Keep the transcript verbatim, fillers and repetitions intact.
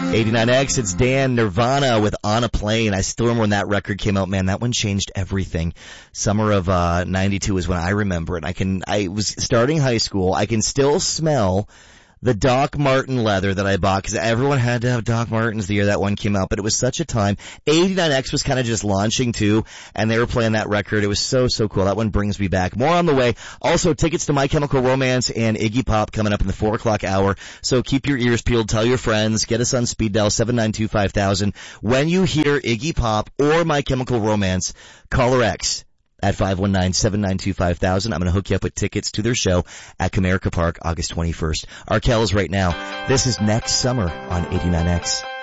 eighty-nine X, it's Dan, Nirvana with On a Plane. I still remember when that record came out, man, that one changed everything. Summer of, uh, ninety-two is when I remember it. I can, I was starting high school. I can still smell the Doc Martin leather that I bought, because everyone had to have Doc Martens the year that one came out, but it was such a time. eighty-nine X was kind of just launching too, and they were playing that record. It was so, so cool. That one brings me back. More on the way. Also, tickets to My Chemical Romance and Iggy Pop coming up in the four o'clock hour. So keep your ears peeled. Tell your friends. Get us on speed dial seven nine two five thousand. When you hear Iggy Pop or My Chemical Romance, caller X at five one nine, seven nine two, five thousand. I'm going to hook you up with tickets to their show at Comerica Park, August twenty-first. Arkells right now. This is Next Summer on eighty-nine X.